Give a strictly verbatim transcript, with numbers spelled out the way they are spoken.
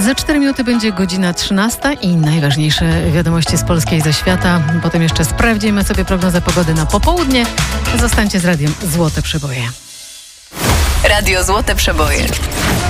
Za cztery minuty będzie godzina trzynasta i najważniejsze wiadomości z Polski i ze świata. Potem jeszcze sprawdzimy sobie prognozę pogody na popołudnie. Zostańcie z radiem Złote Przeboje. Radio Złote Przeboje.